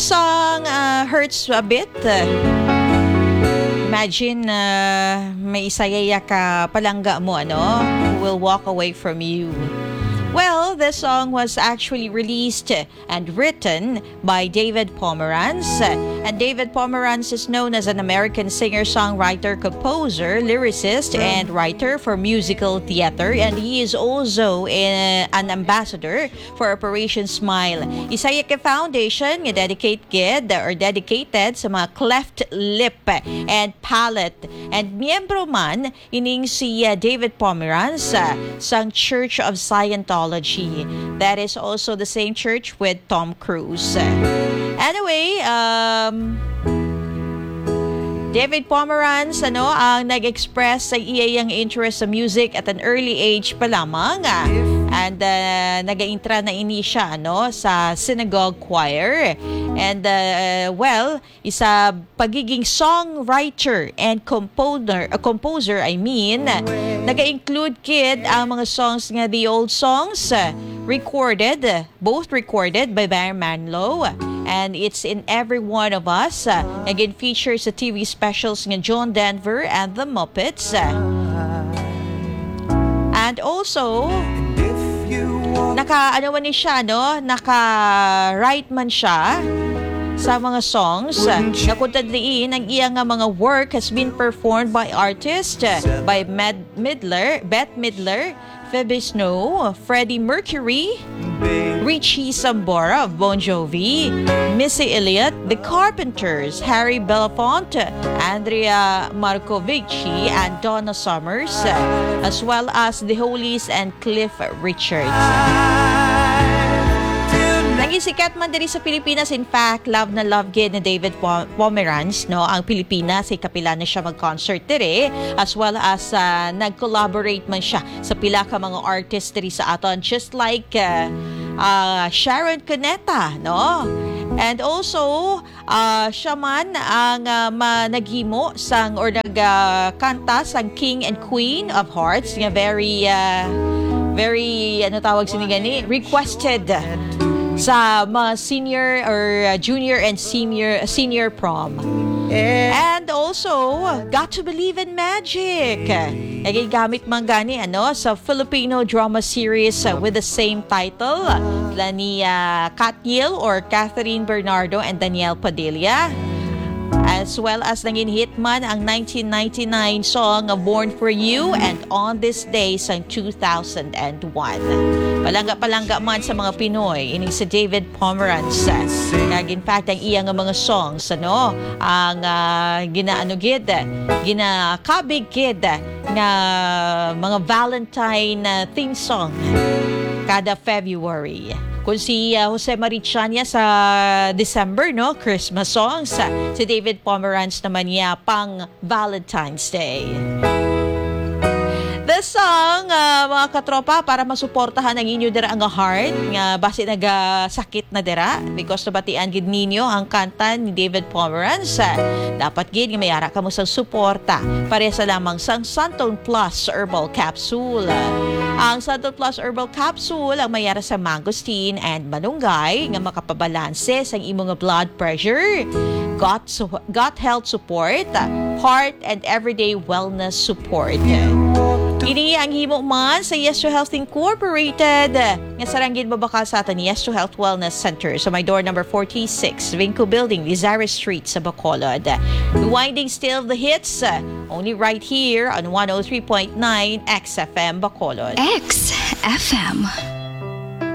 song hurts a bit. Imagine may isayaya ka palangga mo, ano? Who will walk away from you. Well, this song was actually released and written by David Pomeranz. And David Pomeranz is known as an American singer-songwriter, composer, lyricist, and writer for musical theater. And he is also an ambassador for Operation Smile. Isayaka Foundation nga dedicated sa mga cleft lip and palate. And miyembro man ining si David Pomeranz sang Church of Scientology. That is also the same church with Tom Cruise. Anyway, David Pomeranz ang nag-express sa iyang interest sa music at an early age pa lamang. And nag-intra na ini siya sa synagogue choir. And isa pagiging songwriter and composer, nag-include ang mga songs nga the old songs both recorded by Barry Manilow. And it's in every one of us. Again, features sa TV specials ng John Denver and the Muppets. And also, naka-write man siya sa mga songs. Nakutadliin ang iyang mga work has been performed by artists by Bette Midler, Phoebe Snow, Freddie Mercury, Richie Sambora of Bon Jovi, Missy Elliott, The Carpenters, Harry Belafonte, Andrea Marcovici, and Donna Summers, as well as The Hollies and Cliff Richards. Nagisikat man diri sa Pilipinas. In fact, love na love gid ni David Pomeranz ang Pilipinas. Kapila na siya mag-concert diri, as well as nag-collaborate man siya sa pila ka mga artist diri sa aton, just like Sharon Cuneta, And also, siya man ang naghimo or nagkanta sang King and Queen of Hearts nga very requested sa mga senior or junior and senior prom. And also, Got to Believe in Magic. Nagigamit man gani sa Filipino drama series with the same title ni Katniel or Catherine Bernardo and Danielle Padilla. As well as naging hitman ang 1999 song Born for You and On This Day sa 2001. Palangga man sa mga Pinoy ini si David Pomeranz. In fact, ang iyang mga songs ang ginakabig gid nga mga Valentine theme song kada February. Kung si Jose Marichania sa December, Christmas songs. Si David Pomeranz naman niya pang Valentine's Day. This song, mga katropa, para masuportahan ang inyo dira ang heart, nga basi nagasakit na dira, because nabatian gid ninyo ang kanta ni David Pomeranz. Dapat gid nga mayara ka mo sa suporta. Paresa lamang sang Santon Plus Herbal Capsule. Ang Santon Plus Herbal Capsule ang mayara sa mangosteen and malunggay nga makapabalanse sang imong blood pressure, gut health support, heart and everyday wellness support. Ini ang himo man sa Yes to Health Incorporated nga saranggid babaka sa atin Yes to Health Wellness Center sa may door number 46 Vinco Building, Lizares Street sa Bacolod. Rewinding still the hits only right here on 103.9 XFM Bacolod. XFM.